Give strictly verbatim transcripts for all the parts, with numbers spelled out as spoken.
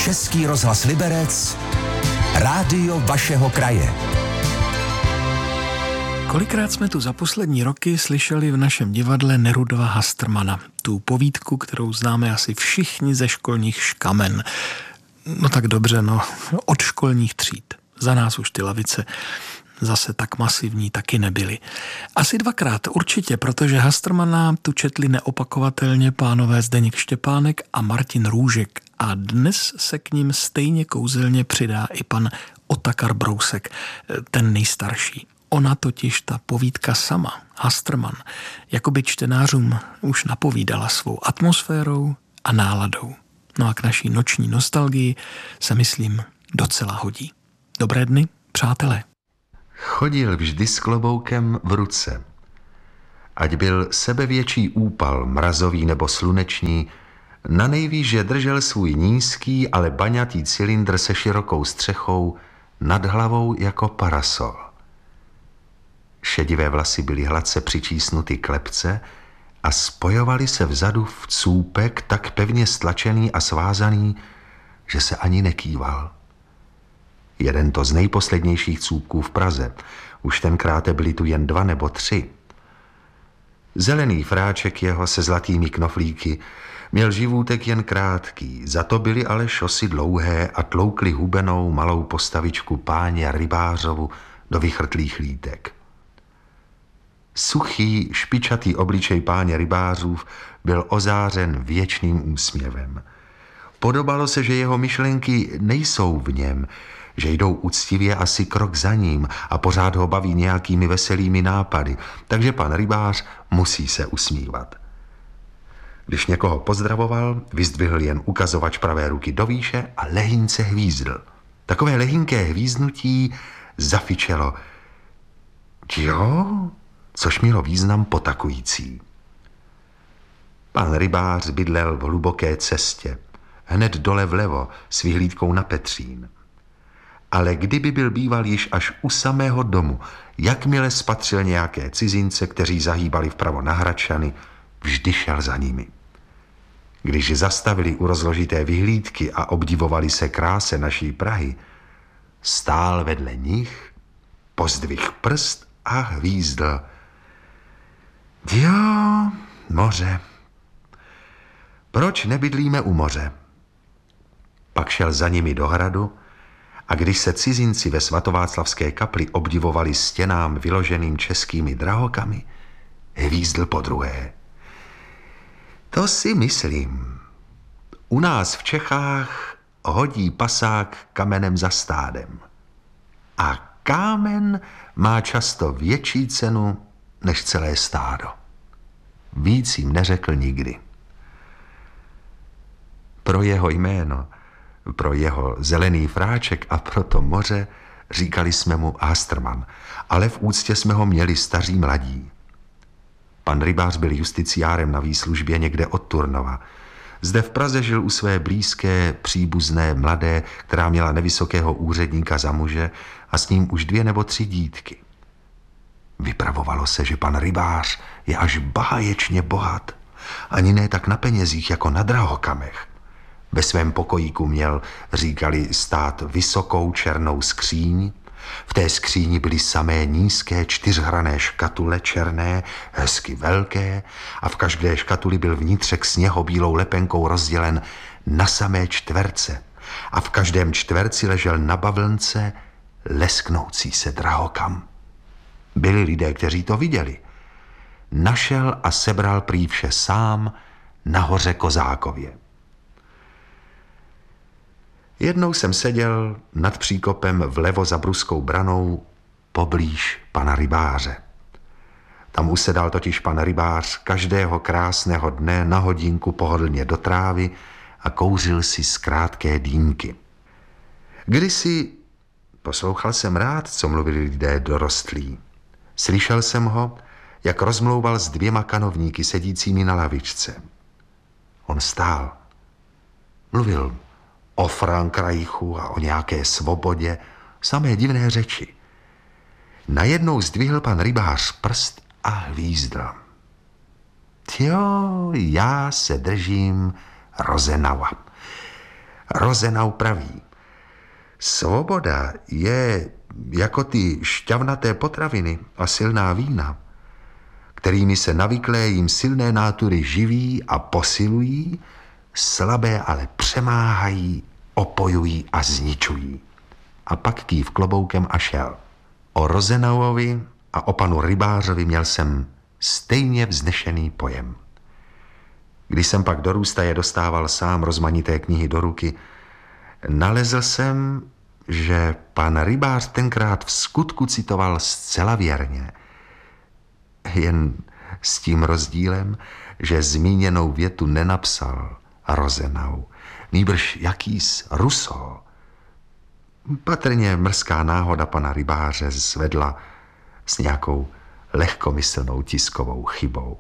Český rozhlas Liberec, rádio vašeho kraje. Kolikrát jsme tu za poslední roky slyšeli v našem divadle Nerudova Hastrmana, tu povídku, kterou známe asi všichni ze školních škamen. No tak dobře, no, od školních tříd. Za nás už ty lavice zase tak masivní taky nebyly. Asi dvakrát určitě, protože Hastrmana tu četli neopakovatelně pánové Zdeněk Štěpánek a Martin Růžek a dnes se k ním stejně kouzelně přidá i pan Otakar Brousek, ten nejstarší. Ona totiž, ta povídka sama, Hastrman, jakoby čtenářům už napovídala svou atmosférou a náladou. No a k naší noční nostalgii se, myslím, docela hodí. Dobré dny, přátelé. Chodil vždy s kloboukem v ruce. Ať byl sebevětší úpal, mrazový nebo sluneční, na nejvýš držel svůj nízký, ale baňatý cylindr se širokou střechou nad hlavou jako parasol. Šedivé vlasy byly hladce přičísnuty k lebce a spojovaly se vzadu v cůpek tak pevně stlačený a svázaný, že se ani nekýval. Jeden to z nejposlednějších cůpků v Praze. Už tenkrát byly tu jen dva nebo tři. Zelený fráček jeho se zlatými knoflíky měl živůtek jen krátký, za to byly ale šosy dlouhé a tloukly hubenou malou postavičku páně Rybářovu do vychrtlých lítek. Suchý, špičatý obličej páně Rybářův byl ozářen věčným úsměvem. Podobalo se, že jeho myšlenky nejsou v něm, že jdou úctivě asi krok za ním a pořád ho baví nějakými veselými nápady, takže pan Rybář musí se usmívat. Když někoho pozdravoval, vyzdvihl jen ukazovač pravé ruky do výše a lehynce hvízdl. Takové lehynké hvízdnutí zafičelo. Jo, což mělo význam potakující. Pan Rybář bydlel v hluboké cestě, hned dole vlevo s vyhlídkou na Petřín. Ale kdyby byl býval již až u samého domu, jakmile spatřil nějaké cizince, kteří zahýbali vpravo na Hradčany, vždy šel za nimi. Když zastavili u rozložité vyhlídky a obdivovali se kráse naší Prahy, stál vedle nich, pozdvih prst a hvízdl. Jo, moře. Proč nebydlíme u moře? Pak šel za nimi do hradu a když se cizinci ve svatováclavské kapli obdivovali stěnám vyloženým českými drahokami, hvízdl podruhé. To si myslím. U nás v Čechách hodí pasák kamenem za stádem. A kámen má často větší cenu než celé stádo. Víc jim neřekl nikdy. Pro jeho jméno, pro jeho zelený fráček a pro to moře říkali jsme mu Hastrman, ale v úctě jsme ho měli staří mladí. Pan Rybář byl justiciárem na výslužbě někde od Turnova. Zde v Praze žil u své blízké, příbuzné mladé, která měla nevysokého úředníka za muže a s ním už dvě nebo tři dítky. Vypravovalo se, že pan Rybář je až báječně bohat, ani ne tak na penězích jako na drahokamech. Ve svém pokojíku měl, říkali, stát vysokou černou skříň. V té skříni byly samé nízké čtyřhrané škatule černé, hezky velké, a v každé škatuli byl vnitřek sněhobílou lepenkou rozdělen na samé čtverce a v každém čtverci ležel na bavlnce lesknoucí se drahokam. Byli lidé, kteří to viděli. Našel a sebral prý vše sám na hoře Kozákově. Jednou jsem seděl nad příkopem vlevo za Bruskou branou poblíž pana Rybáře. Tam usedal totiž pan Rybář každého krásného dne na hodinku pohodlně do trávy a kouřil si z krátké dýmky. Kdysi poslouchal jsem rád, co mluvili lidé dorostlí. Slyšel jsem ho, jak rozmlouval s dvěma kanovníky sedícími na lavičce. On stál. Mluvil o Frankreichu a o nějaké svobodě, samé divné řeči. Najednou zdvihl pan Rybář prst a hvízdl. Jo, já se držím Rozenava. Rozenau praví: svoboda je jako ty šťavnaté potraviny a silná vína, kterými se navyklé jim silné nátury živí a posilují, slabé ale přemáhají, opojují a zničují. A pak kýv kloboukem a šel. O Rozenauovi a o panu rybářovi měl jsem stejně vznešený pojem. Když jsem pak do Růstaje dostával sám rozmanité knihy do ruky, nalezl jsem, že pan rybář tenkrát v skutku citoval zcela věrně. Jen s tím rozdílem, že zmíněnou větu nenapsal Rozenau, nýbrž jakýs Rousseau. Patrně mrzká náhoda pana rybáře zvedla s nějakou lehkomyslnou tiskovou chybou.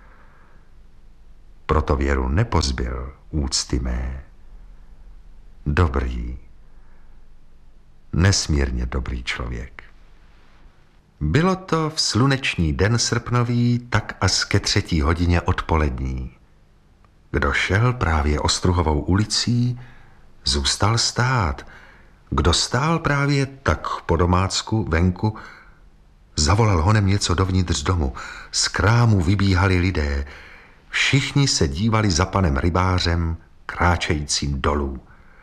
Proto věru nepozbyl úcty mé. Dobrý, nesmírně dobrý člověk. Bylo to v sluneční den srpnový, tak as ke třetí hodině odpolední. Kdo šel právě Ostruhovou ulicí, zůstal stát. Kdo stál právě tak po domácku, venku, zavolal honem něco dovnitř domu. Z krámu vybíhali lidé. Všichni se dívali za panem rybářem, kráčejícím dolů.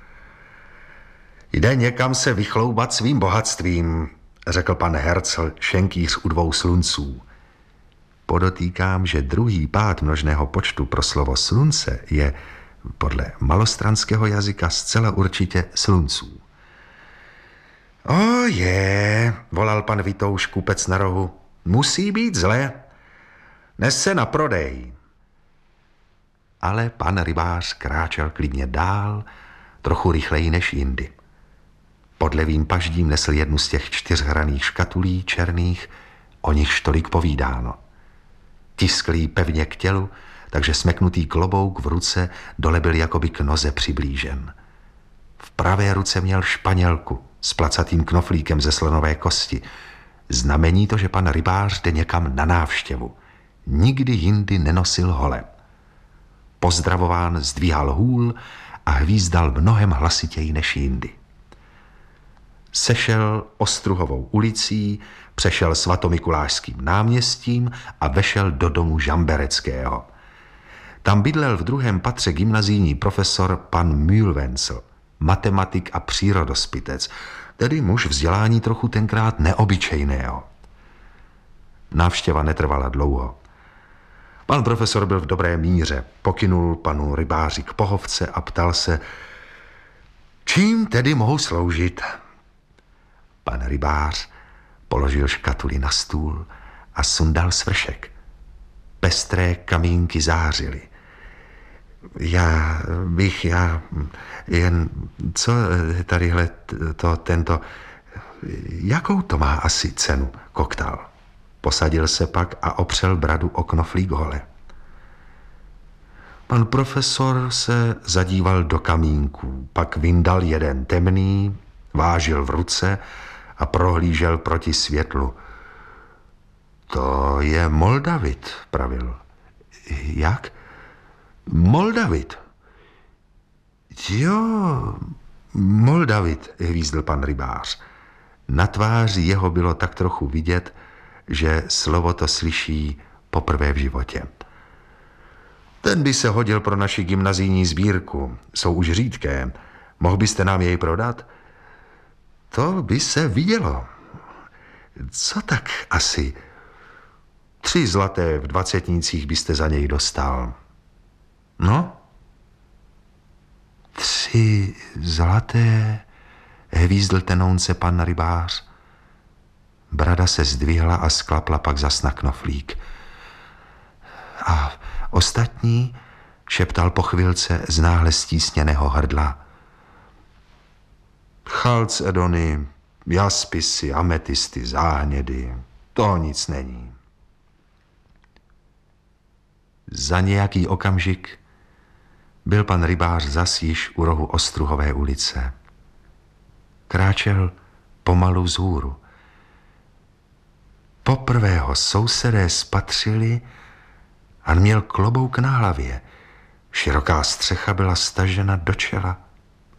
Jde někam se vychloubat svým bohatstvím, řekl pan Herzl, šenkýř u dvou slunců. Podotýkám, že druhý pád množného počtu pro slovo slunce je podle malostranského jazyka zcela určitě slunců. O je, volal pan Vitouš, kupec na rohu, musí být zle. Nes se na prodej. Ale pan rybář kráčel klidně dál, trochu rychleji než jindy. Pod levým paždím nesl jednu z těch čtyřhraných škatulí černých, o nichž tolik povídáno. Tiskl jí pevně k tělu, takže smeknutý klobouk v ruce dole byl jakoby k noze přiblížen. V pravé ruce měl španělku s placatým knoflíkem ze slonové kosti. Znamení to, že pan rybář jde někam na návštěvu. Nikdy jindy nenosil hole. Pozdravován zdvíhal hůl a hvízdal mnohem hlasitěji než jindy. Sešel Ostruhovou ulicí, přešel Svatomikulášským náměstím a vešel do domu Žambereckého. Tam bydlel v druhém patře gymnazijní profesor pan Mühlwenzel, matematik a přírodospitec, tedy muž vzdělání trochu tenkrát neobyčejného. Návštěva netrvala dlouho. Pan profesor byl v dobré míře, pokynul panu rybáři k pohovce a ptal se, čím tedy mohu sloužit? Pan rybář položil škatuli na stůl a sundal svršek. Pestré kamínky zářily. Já bych, já jen, co tadyhle to, tento, jakou to má asi cenu, koktal. Posadil se pak a opřel bradu o knoflík hole. Pan profesor se zadíval do kamínků, pak vyndal jeden temný, vážil v ruce a prohlížel proti světlu. To je Moldavit, pravil. Jak? Moldavit. Jo, Moldavit, hvízdl pan rybář. Na tváři jeho bylo tak trochu vidět, že slovo to slyší poprvé v životě. Ten by se hodil pro naši gymnazijní sbírku. Jsou už řídké. Mohl byste nám jej prodat? To by se vidělo. Co tak asi? Tři zlaté v dvacetnících byste za něj dostal. No? Tři zlaté, hvízdl tenounce pan rybář. Brada se zdvihla a sklapla pak zas na knoflík. A ostatní, šeptal po chvilce z náhle stísněného hrdla. Chalcedony, jaspisy, ametisty, záhnědy, to nic není. Za nějaký okamžik byl pan rybář zas již u rohu Ostruhové ulice. Kráčel pomalu vzhůru. Poprvé ho sousedé spatřili a měl klobouk na hlavě. Široká střecha byla stažena do čela.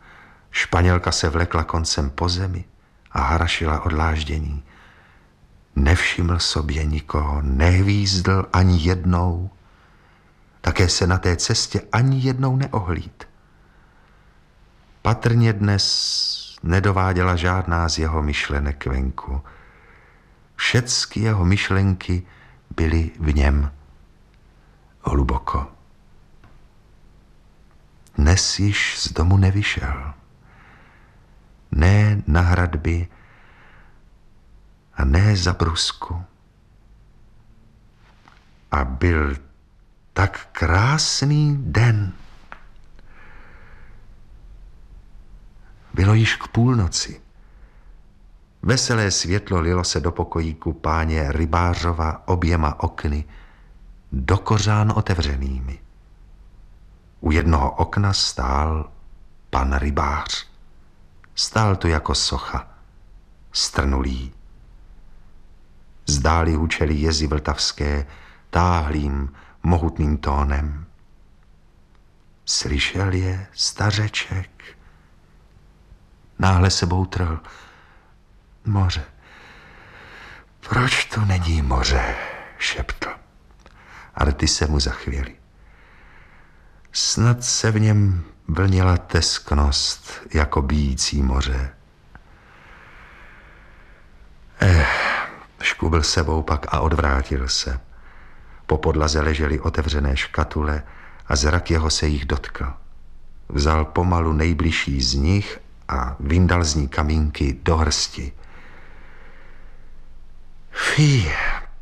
Španělka se vlekla koncem po zemi a harašila od dláždění. Nevšiml sobě nikoho, nehvízdl ani jednou, také se na té cestě ani jednou neohlíd. Patrně dnes nedováděla žádná z jeho myšlenek venku. Všecky jeho myšlenky byly v něm hluboko. Dnes již z domu nevyšel. Ne na hradby a ne za brusku. A byl tak krásný den. Bylo již k půlnoci. Veselé světlo lilo se do pokojíku páně Rybářova oběma okny, do kořán otevřenými. U jednoho okna stál pan Rybář. Stál tu jako socha, strnulý. Zdáli hučely jezy vltavské táhlým, mohutným tónem. Slyšel je stařeček. Náhle se boutrl. Moře. Proč to není moře? Šeptl. A rty se mu zachvěly. Snad se v něm vlnila tesknost, jako bijící moře. Eh, škubl sebou pak a odvrátil se. Po podlaze ležely otevřené škatule a zrak jeho se jich dotkl. Vzal pomalu nejbližší z nich a vyndal z ní kamínky do hrsti. Fí,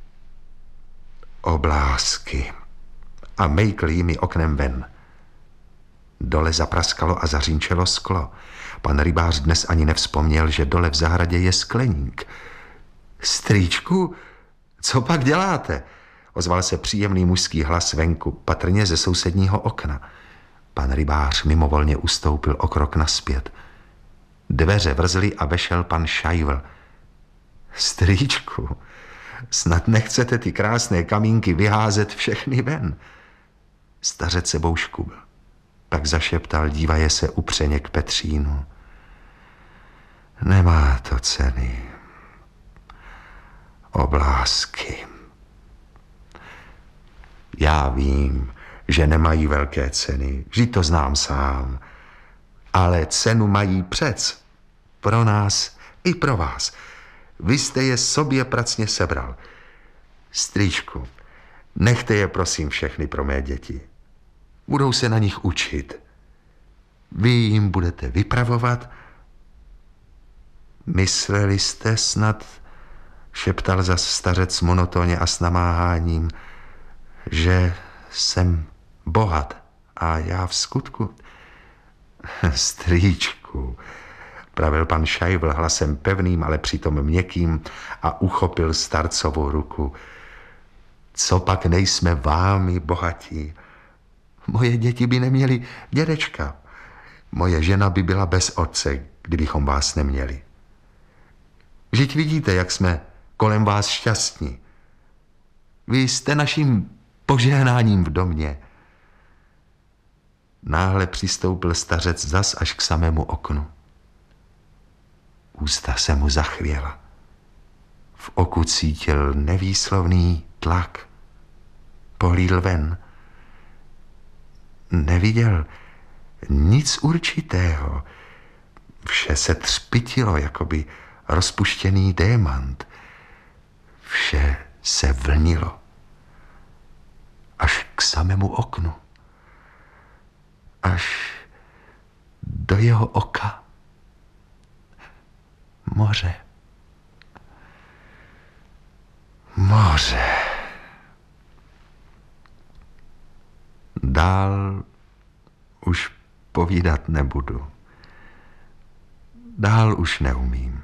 oblásky. A mejkl jimi oknem ven. Dole zapraskalo a zařínčelo sklo. Pan Rybář dnes ani nevzpomněl, že dole v zahradě je skleník. Strýčku, co pak děláte? Ozval se příjemný mužský hlas venku, patrně ze sousedního okna. Pan Rybář mimovolně ustoupil o krok nazpět. Dveře vrzly a vešel pan Šajvl. Strýčku, snad nechcete ty krásné kamínky vyházet všechny ven. Stařec sebou škubl. Pak zašeptal, dívaje se upřeně k Petřínu. Nemá to ceny. Oblásky. Já vím, že nemají velké ceny, vždyť to znám sám. Ale cenu mají přec. Pro nás i pro vás. Vy jste je sobě pracně sebral. Strýčku, nechte je prosím všechny pro mé děti. Budou se na nich učit. Vy jim budete vypravovat. Mysleli jste snad, šeptal zas stařec monotónně a s namáháním, že jsem bohat a já v skutku. Strýčku, pravil pan Šajvl hlasem pevným, ale přitom měkkým a uchopil starcovou ruku. Co pak nejsme vámi bohatí? Moje děti by neměly dědečka. Moje žena by byla bez otce, kdybychom vás neměli. Vždyť vidíte, jak jsme kolem vás šťastní. Vy jste naším požehnáním v domě. Náhle přistoupil stařec zas až k samému oknu. Ústa se mu zachvěla. V oku cítil nevýslovný tlak. Pohlídl ven. Neviděl nic určitého. Vše se třpytilo, jakoby rozpuštěný démant. Vše se vlnilo. Až k samému oknu. Až do jeho oka. Moře. Moře. Dál už povídat nebudu. Dál už neumím.